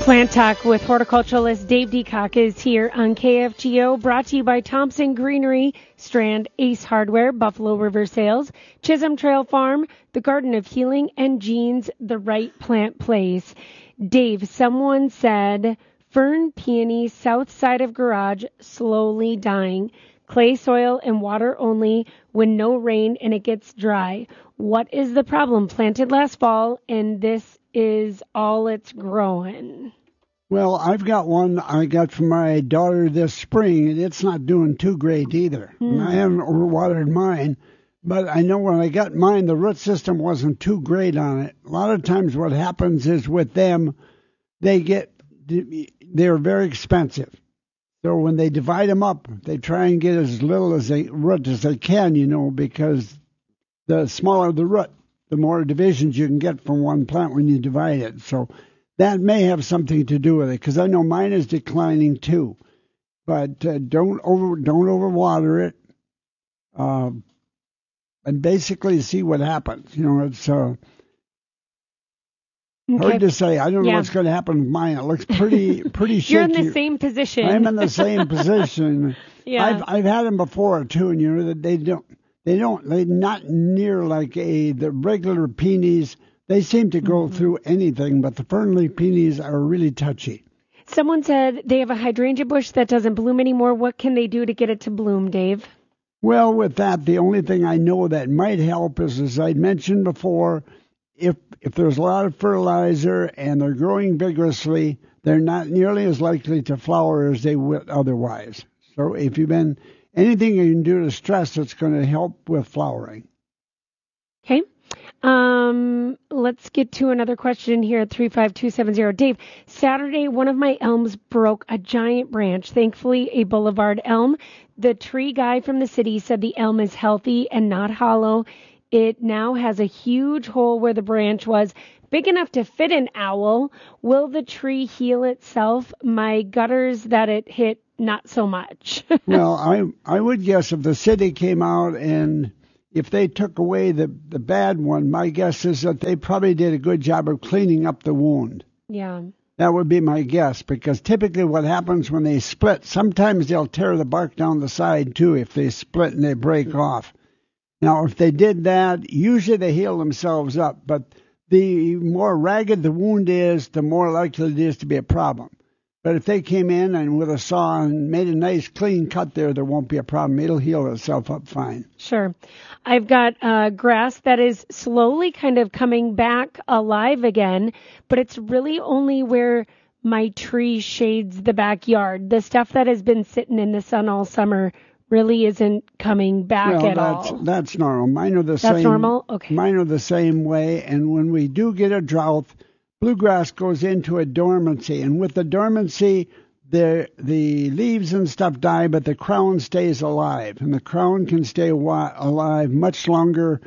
Plant Talk with horticulturalist Dave DeCock is here on KFGO, brought to you by Thompson Greenery, Strand Ace Hardware, Buffalo River Sales, Chisholm Trail Farm, The Garden of Healing, and Jean's The Right Plant Place. Dave, someone said fern peony south side of garage slowly dying. Clay soil and water only when no rain and it gets dry. What is the problem? Planted last fall and this is all it's growing. Well, I've got one I got from my daughter this spring, and it's not doing too great either. And I haven't overwatered mine, but I know when I got mine, the root system wasn't too great on it. A lot of times what happens is with them, they're very expensive. So when they divide them up, they try and get as little as root as they can, because the smaller the root, the more divisions you can get from one plant when you divide it. So that may have something to do with it, because I know mine is declining too. But don't overwater it, and basically see what happens. It's hard to say. I don't know what's going to happen with mine. It looks pretty shaky. You're in the same position. I'm in the same position. Yeah. I've had them before too, and that they're not near like the regular peonies. They seem to go through anything, but the fernleaf peonies are really touchy. Someone said they have a hydrangea bush that doesn't bloom anymore. What can they do to get it to bloom, Dave? Well, with that, the only thing I know that might help is, as I mentioned before, if there's a lot of fertilizer and they're growing vigorously, they're not nearly as likely to flower as they would otherwise. So if anything you can do to stress, it's going to help with flowering. Okay. Let's get to another question here at 35270. Dave, Saturday, one of my elms broke a giant branch, thankfully a boulevard elm. The tree guy from the city said the elm is healthy and not hollow. It now has a huge hole where the branch was, big enough to fit an owl. Will the tree heal itself? My gutters that it hit, not so much. Well, I would guess if the city came out and if they took away the bad one, my guess is that they probably did a good job of cleaning up the wound. Yeah. That would be my guess, because typically what happens when they split, sometimes they'll tear the bark down the side too if they split and they break off. Now, if they did that, usually they heal themselves up, but the more ragged the wound is, the more likely it is to be a problem. But if they came in and with a saw and made a nice clean cut there won't be a problem. It'll heal itself up fine. Sure. I've got grass that is slowly kind of coming back alive again, but it's really only where my tree shades the backyard. The stuff that has been sitting in the sun all summer really isn't coming back at all. That's normal. Mine are the same. That's normal? Okay. Mine are the same way. And when we do get a drought, bluegrass goes into a dormancy, and with the dormancy, the leaves and stuff die, but the crown stays alive, and the crown can stay alive much longer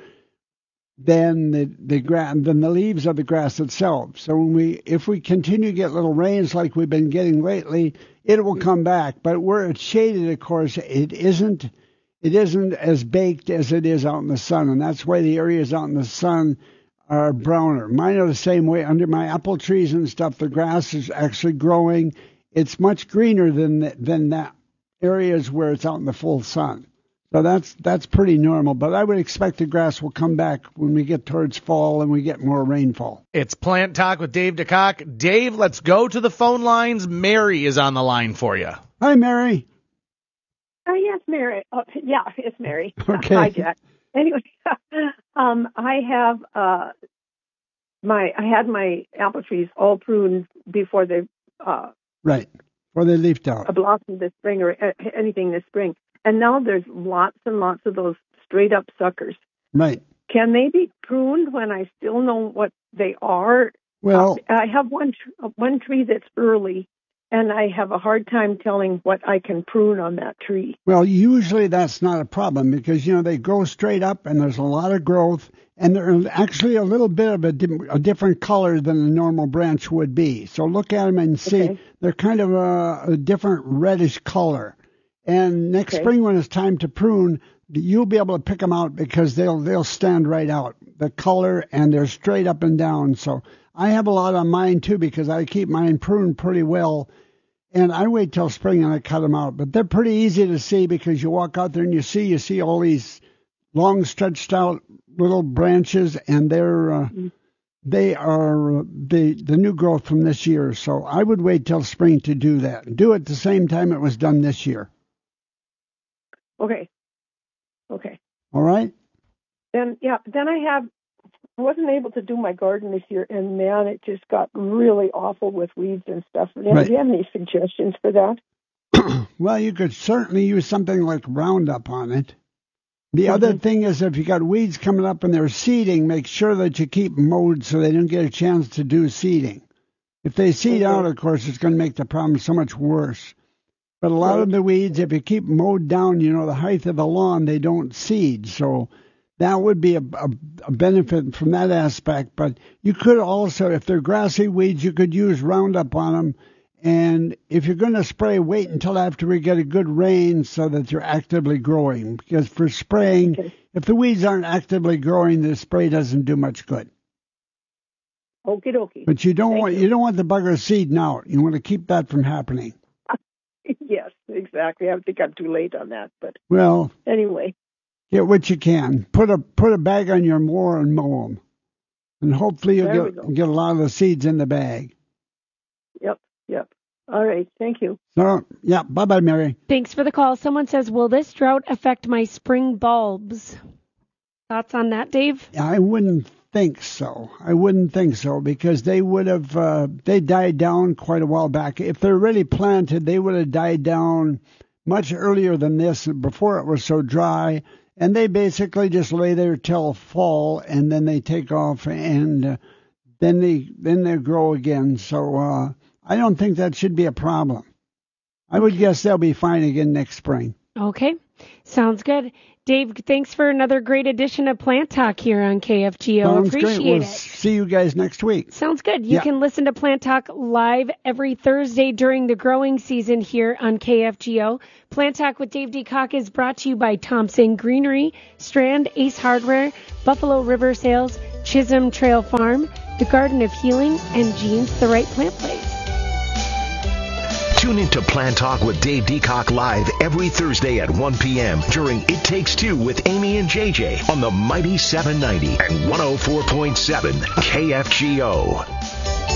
than the leaves of the grass itself. So if we continue to get little rains like we've been getting lately, it will come back. But where it's shaded, of course, it isn't as baked as it is out in the sun, and that's why the areas out in the sun are browner. Mine are the same way. Under my apple trees and stuff, the grass is actually growing. It's much greener than that areas where it's out in the full sun. So that's pretty normal. But I would expect the grass will come back when we get towards fall and we get more rainfall. It's Plant Talk with Dave DeCock. Dave, let's go to the phone lines. Mary is on the line for you. Hi, Mary. Yes, Mary. Oh, yeah, it's Mary. Okay. Hi, Jack. Anyway, I had my apple trees all pruned before they right, before they leafed out, blossomed this spring or anything this spring, and now there's lots and lots of those straight up suckers. Right. Can they be pruned when I still know what they are? Well, I have one tree that's early, and I have a hard time telling what I can prune on that tree. Well, usually that's not a problem because, they grow straight up and there's a lot of growth and they're actually a little bit of a different color than a normal branch would be. So look at them and see they're kind of a different reddish color. And next spring when it's time to prune, you'll be able to pick them out because they'll stand right out. The color, and they're straight up and down. So I have a lot on mine too because I keep mine pruned pretty well. And I wait till spring and I cut them out. But they're pretty easy to see because you walk out there and you see all these long stretched out little branches, and they are the new growth from this year. So I would wait till spring to do that. Do it the same time it was done this year. Okay. All right? Then I wasn't able to do my garden this year, and man, it just got really awful with weeds and stuff. Do you have any suggestions for that? Well, you could certainly use something like Roundup on it. The other thing is, if you got weeds coming up and they're seeding, make sure that you keep mowed so they don't get a chance to do seeding. If they seed out, of course, it's going to make the problem so much worse. But a lot of the weeds, if you keep mowed down, the height of the lawn, they don't seed. So that would be a benefit from that aspect. But you could also, if they're grassy weeds, you could use Roundup on them. And if you're going to spray, wait until after we get a good rain so that they're actively growing. Because for spraying, if the weeds aren't actively growing, the spray doesn't do much good. Okie dokie. But you don't want the bugger seeding out. You want to keep that from happening. Yes, exactly. I think I'm too late on that, but anyway. Get what you can. Put a bag on your mower and mow them. And hopefully you'll get a lot of the seeds in the bag. Yep. All right. Thank you. So, bye-bye, Mary. Thanks for the call. Someone says, will this drought affect my spring bulbs? Thoughts on that, Dave? I wouldn't think so. Because they would have, they died down quite a while back. If they're really planted, they would have died down much earlier than this, before it was so dry. And they basically just lay there till fall, and then they take off, and then they grow again. So I don't think that should be a problem. I would guess they'll be fine again next spring. Okay, sounds good. Dave, thanks for another great edition of Plant Talk here on KFGO. Sounds Appreciate great. We'll it. See you guys next week. Sounds good. You can listen to Plant Talk live every Thursday during the growing season here on KFGO. Plant Talk with Dave DeCock is brought to you by Thompson Greenery, Strand Ace Hardware, Buffalo River Sales, Chisholm Trail Farm, The Garden of Healing, and Jean's The Right Plant Place. Tune into Plant Talk with Dave DeCock live every Thursday at 1 p.m. during It Takes Two with Amy and JJ on the Mighty 790 and 104.7 KFGO.